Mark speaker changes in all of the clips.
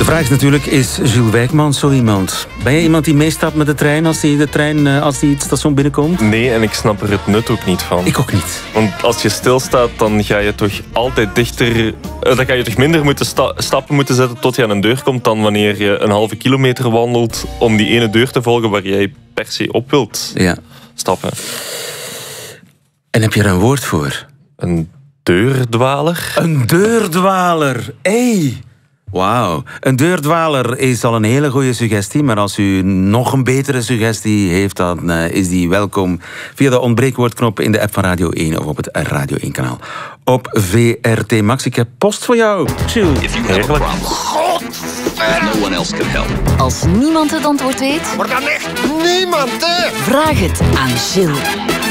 Speaker 1: vraag is natuurlijk, is Jules Wijkmans zo iemand? Ben je iemand die meestapt met de trein als hij het station binnenkomt?
Speaker 2: Nee, en ik snap er het nut ook niet van.
Speaker 1: Ik ook niet.
Speaker 2: Want als je stilstaat, dan ga je toch altijd dichter... Dan ga je toch minder stappen moeten zetten tot je aan een deur komt dan wanneer je een halve kilometer wandelt om die ene deur te volgen waar jij per se op wilt stappen.
Speaker 1: En heb je er een woord voor?
Speaker 2: Een deurdwaler?
Speaker 1: Een deurdwaler, hey! Wauw. Een deurdwaler is al een hele goede suggestie, maar als u nog een betere suggestie heeft, dan is die welkom via de ontbreekwoordknop in de app van Radio 1 of op het Radio 1-kanaal. Op VRT Max. Ik heb post voor jou. Chill.
Speaker 2: Heerlijk.
Speaker 3: No one else can help.
Speaker 4: Als niemand het antwoord weet,
Speaker 3: Maar dan echt niemand, hè?
Speaker 4: vraag het aan Gilles.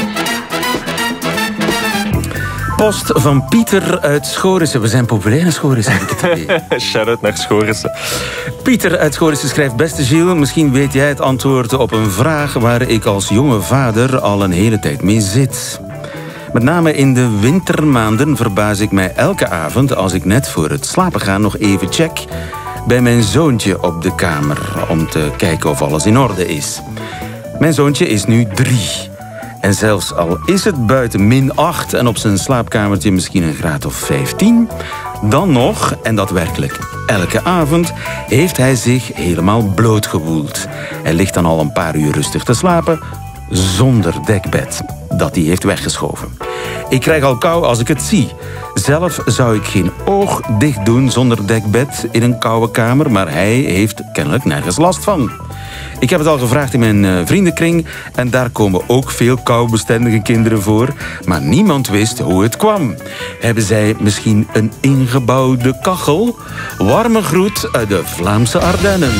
Speaker 1: Post van Pieter uit Schorissen. We zijn populair in Schorissen, heb ik het idee.
Speaker 2: Shout-out naar Schorissen.
Speaker 1: Pieter uit Schorissen schrijft: beste Gilles, misschien weet jij het antwoord op een vraag waar ik als jonge vader al een hele tijd mee zit. Met name in de wintermaanden verbaas ik mij elke avond als ik net voor het slapen gaan nog even check bij mijn zoontje op de kamer om te kijken of alles in orde is. Mijn zoontje is nu 3. En zelfs al is het buiten -8 en op zijn slaapkamertje misschien een graad of 15... dan nog, en dat werkelijk elke avond, heeft hij zich helemaal blootgewoeld. Hij ligt dan al een paar uur rustig te slapen, zonder dekbed, dat hij heeft weggeschoven. Ik krijg al kou als ik het zie. Zelf zou ik geen oog dicht doen zonder dekbed in een koude kamer, maar hij heeft kennelijk nergens last van. Ik heb het al gevraagd in mijn vriendenkring en daar komen ook veel koubestendige kinderen voor, maar niemand wist hoe het kwam. Hebben zij misschien een ingebouwde kachel? Warme groet uit de Vlaamse Ardennen.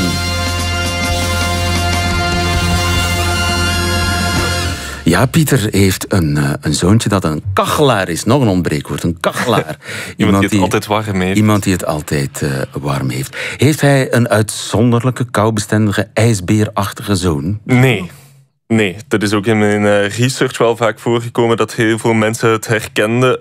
Speaker 1: Ja, Pieter heeft een zoontje dat een kachelaar is. Nog een ontbreekwoord, een kachelaar.
Speaker 2: Iemand die het altijd warm heeft.
Speaker 1: Iemand die het altijd warm heeft. Heeft hij een uitzonderlijke, koubestendige, ijsbeerachtige zoon?
Speaker 2: Nee, dat is ook in mijn research wel vaak voorgekomen dat heel veel mensen het herkenden.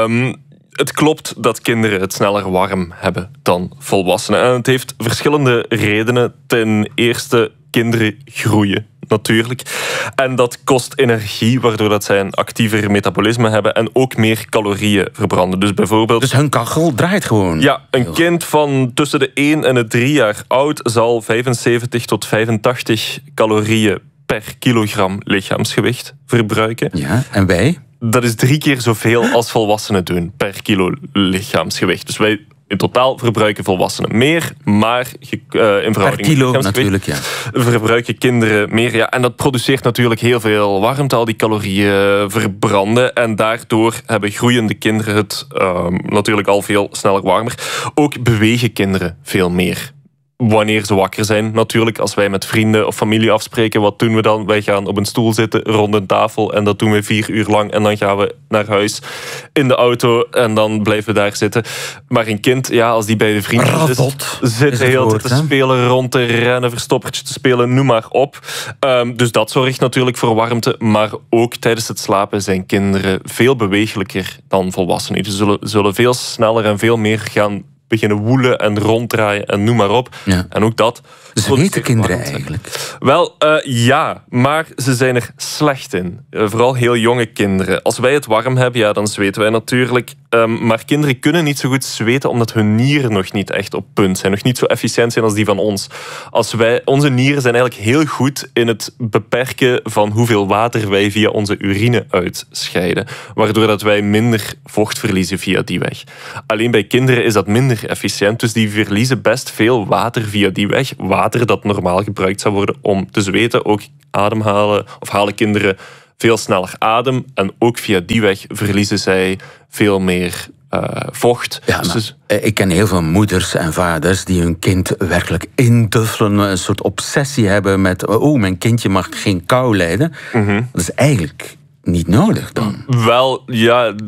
Speaker 2: Het klopt dat kinderen het sneller warm hebben dan volwassenen. En het heeft verschillende redenen. Ten eerste, kinderen groeien. Natuurlijk. En dat kost energie, waardoor dat zij een actiever metabolisme hebben en ook meer calorieën verbranden. Dus bijvoorbeeld...
Speaker 1: Dus hun kachel draait gewoon?
Speaker 2: Ja, een kind van tussen de 1 en de 3 jaar oud zal 75 tot 85 calorieën per kilogram lichaamsgewicht verbruiken.
Speaker 1: Ja, en wij?
Speaker 2: Dat is 3 keer zoveel als volwassenen doen per kilo lichaamsgewicht. Dus wij in totaal verbruiken volwassenen meer, maar in verhouding
Speaker 1: per kilo natuurlijk, ja.
Speaker 2: Verbruiken kinderen meer. Ja, en dat produceert natuurlijk heel veel warmte, al die calorieën verbranden. En daardoor hebben groeiende kinderen het natuurlijk al veel sneller warmer. Ook bewegen kinderen veel meer. Wanneer ze wakker zijn, natuurlijk. Als wij met vrienden of familie afspreken, wat doen we dan? Wij gaan op een stoel zitten rond een tafel en dat doen we 4 uur lang. En dan gaan we naar huis in de auto en dan blijven we daar zitten. Maar een kind, ja, als die bij de vrienden zit de hele tijd te spelen, rond te rennen, verstoppertje te spelen, noem maar op. Dus dat zorgt natuurlijk voor warmte. Maar ook tijdens het slapen zijn kinderen veel bewegelijker dan volwassenen. Ze zullen veel sneller en veel meer gaan beginnen woelen en ronddraaien en noem maar op.
Speaker 1: Ja.
Speaker 2: En ook dat...
Speaker 1: Dus weten kinderen eigenlijk?
Speaker 2: Wel, ja, maar ze zijn er slecht in. Vooral heel jonge kinderen. Als wij het warm hebben, ja, dan zweten wij natuurlijk. Maar kinderen kunnen niet zo goed zweten omdat hun nieren nog niet echt op punt zijn. Nog niet zo efficiënt zijn als die van ons. Onze nieren zijn eigenlijk heel goed in het beperken van hoeveel water wij via onze urine uitscheiden. Waardoor dat wij minder vocht verliezen via die weg. Alleen bij kinderen is dat minder efficiënt. Dus die verliezen best veel water via die weg. Water dat normaal gebruikt zou worden om te zweten. Ook ademhalen of halen kinderen veel sneller adem. En ook via die weg verliezen zij veel meer vocht.
Speaker 1: Ja, dus ik ken heel veel moeders en vaders die hun kind werkelijk induffelen. Een soort obsessie hebben met... oh, mijn kindje mag geen kou lijden. Dat is eigenlijk niet nodig dan.
Speaker 2: Wel, ja... Het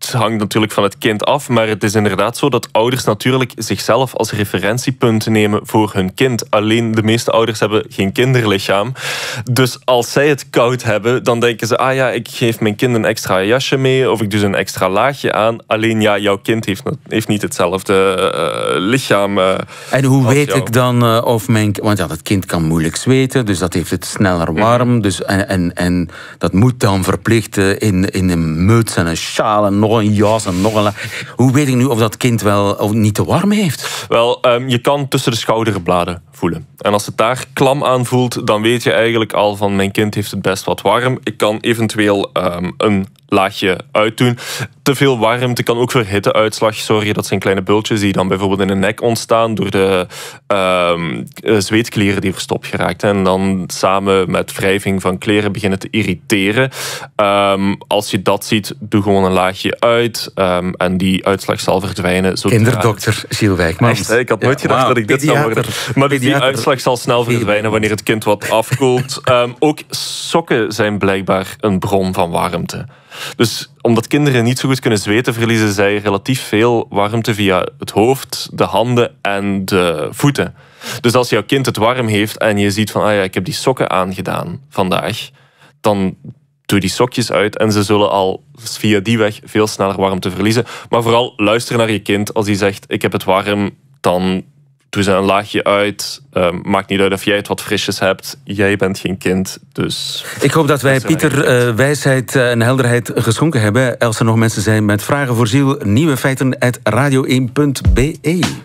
Speaker 2: het hangt natuurlijk van het kind af, maar het is inderdaad zo dat ouders natuurlijk zichzelf als referentiepunt nemen voor hun kind. Alleen de meeste ouders hebben geen kinderlichaam. Dus als zij het koud hebben, dan denken ze, ik geef mijn kind een extra jasje mee of ik doe ze een extra laagje aan. Alleen jouw kind heeft niet hetzelfde lichaam.
Speaker 1: En hoe weet ik dan of mijn... Want dat kind kan moeilijk zweten, dus dat heeft het sneller warm. Dus, en dat moet dan verplicht in een muts en een sjaal en nog een jas en nog een... Hoe weet ik nu of dat kind wel of niet te warm heeft?
Speaker 2: Wel, je kan tussen de schouderbladen voelen. En als het daar klam aan voelt, dan weet je eigenlijk al van mijn kind heeft het best wat warm. Ik kan eventueel een laagje uitdoen. Te veel warmte kan ook voor hitteuitslag zorgen. Dat zijn kleine bultjes die dan bijvoorbeeld in de nek ontstaan door de zweetklieren die verstopt geraakt. En dan samen met wrijving van kleren beginnen te irriteren. Als je dat ziet, doe gewoon een laagje uit. En die uitslag zal verdwijnen.
Speaker 1: Kinderdokter Gilles Wijkmans.
Speaker 2: Echt, ik had nooit gedacht dat ik dit zou worden. Maar die uitslag zal snel verdwijnen wanneer het kind wat afkoelt. Ook sokken zijn blijkbaar een bron van warmte. Dus omdat kinderen niet zo goed kunnen zweten, verliezen zij relatief veel warmte via het hoofd, de handen en de voeten. Dus als jouw kind het warm heeft en je ziet van, ik heb die sokken aangedaan vandaag, dan doe die sokjes uit en ze zullen al via die weg veel sneller warmte verliezen. Maar vooral luister naar je kind. Als hij zegt, ik heb het warm, dan doe ze een laagje uit. Maakt niet uit of jij het wat frisjes hebt. Jij bent geen kind, dus...
Speaker 1: Ik hoop dat wij Pieter wijsheid en helderheid geschonken hebben. Als er nog mensen zijn met vragen voor Gilles, nieuwefeiten@radio1.be.